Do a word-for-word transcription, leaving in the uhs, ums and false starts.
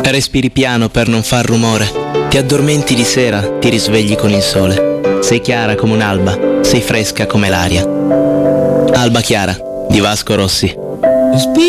Respiri piano per non far rumore. Ti addormenti di sera, ti risvegli con il sole. Sei chiara come un'alba, sei fresca come l'aria. Alba chiara, di Vasco Rossi.